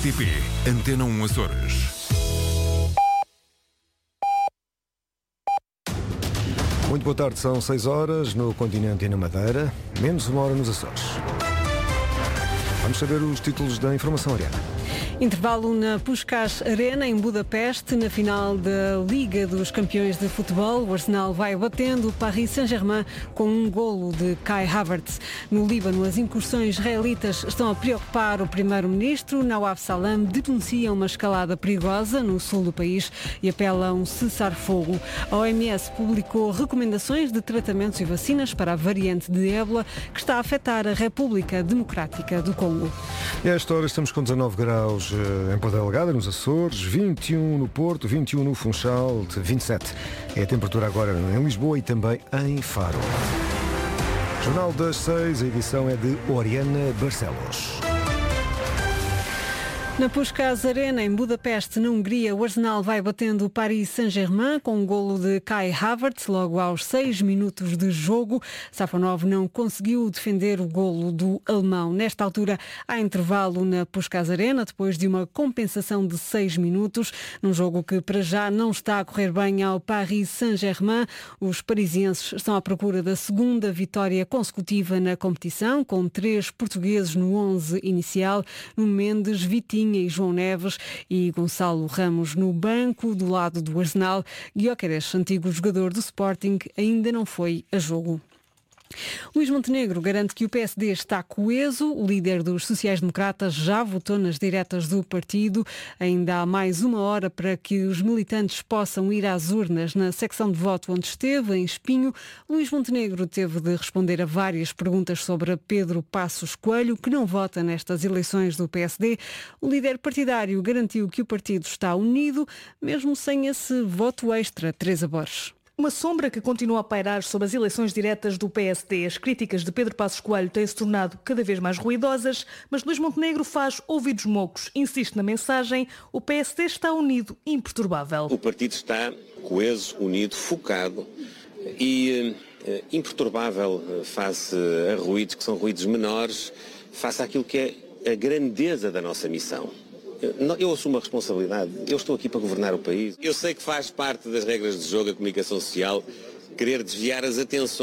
RTP Antena 1 Açores. Muito boa tarde, são 6 horas no continente e na Madeira, menos uma hora nos Açores. Vamos saber os títulos da informação, Ariana. Intervalo na Puskás Arena, em Budapeste, na final da Liga dos Campeões de Futebol. O Arsenal vai batendo o Paris Saint-Germain com um golo de Kai Havertz. No Líbano, as incursões israelitas estão a preocupar o primeiro-ministro. Nawaf Salam denuncia uma escalada perigosa no sul do país e apela a um cessar-fogo. A OMS publicou recomendações de tratamentos e vacinas para a variante de ébola que está a afetar a República Democrática do Congo. E a esta hora estamos com 19 graus em Ponta Delgada, nos Açores, 21 no Porto, 21 no Funchal, 27 é a temperatura agora em Lisboa e também em Faro. Jornal das 6, a edição é de Oriana Barcelos. Na Puskás Arena, em Budapeste, na Hungria, o Arsenal vai batendo o Paris Saint-Germain com um golo de Kai Havertz logo aos 6 minutos de jogo. Safonov não conseguiu defender o golo do alemão. Nesta altura, há intervalo na Puskás Arena, depois de uma compensação de 6 minutos, num jogo que para já não está a correr bem ao Paris Saint-Germain. Os parisienses estão à procura da segunda vitória consecutiva na competição, com 3 portugueses no 11 inicial, Nuno Mendes, Vitinha e João Neves e Gonçalo Ramos no banco do lado do Arsenal. Gyökeres, antigo jogador do Sporting, ainda não foi a jogo. Luís Montenegro garante que o PSD está coeso. O líder dos sociais-democratas já votou nas diretas do partido. Ainda há mais uma hora para que os militantes possam ir às urnas na secção de voto onde esteve, em Espinho. Luís Montenegro teve de responder a várias perguntas sobre Pedro Passos Coelho, que não vota nestas eleições do PSD. O líder partidário garantiu que o partido está unido, mesmo sem esse voto extra. Teresa Borges. Uma sombra que continua a pairar sobre as eleições diretas do PSD. As críticas de Pedro Passos Coelho têm-se tornado cada vez mais ruidosas, mas Luís Montenegro faz ouvidos mocos. Insiste na mensagem: o PSD está unido e imperturbável. O partido está coeso, unido, focado e imperturbável face a ruídos que são ruídos menores, face àquilo que é a grandeza da nossa missão. Eu assumo a responsabilidade, eu estou aqui para governar o país. Eu sei que faz parte das regras de jogo a comunicação social querer desviar as atenções